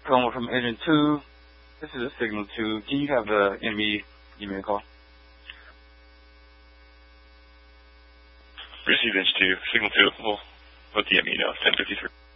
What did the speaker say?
Calling from Agent 2. This is a Signal 2. Can you have the enemy give me a call? Received Agent 2. Signal 2. We'll let the enemy know. 1053.